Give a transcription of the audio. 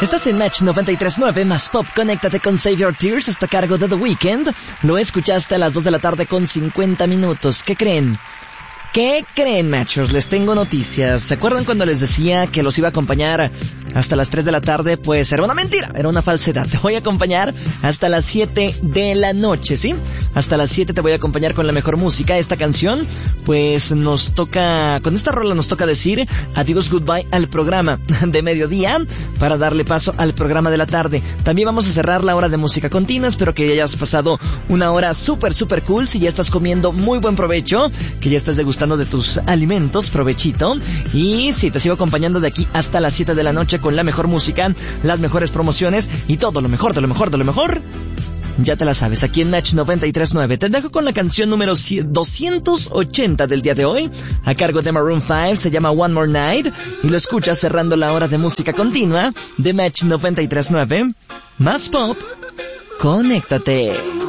Estás en Match 93.9 más Pop. Conéctate con Save Your Tears. Está a cargo de The Weeknd. Lo escuchaste a las 2 de la tarde con 50 minutos. ¿Qué creen? ¿Qué creen, Matchers? Les tengo noticias. ¿Se acuerdan cuando les decía que los iba a acompañar hasta las 3 de la tarde? Pues era una mentira, era una falsedad. Te voy a acompañar hasta las 7 de la noche, ¿sí? Hasta las 7 te voy a acompañar con la mejor música. Esta canción, pues nos toca, con esta rola nos toca decir adiós, goodbye al programa de mediodía para darle paso al programa de la tarde. También vamos a cerrar la hora de música continua. Espero que ya hayas pasado una hora súper cool. Si ya estás comiendo, muy buen provecho. Que ya estés degustando de tus alimentos, provechito. Y sí, te sigo acompañando de aquí hasta las 7 de la noche con la mejor música, las mejores promociones y todo lo mejor de lo mejor de lo mejor. Ya te la sabes, aquí en Match 93.9. Te dejo con la canción número 280 del día de hoy, a cargo de Maroon 5, se llama One More Night, y lo escuchas cerrando la hora de música continua de Match 93.9. Más Pop, conéctate.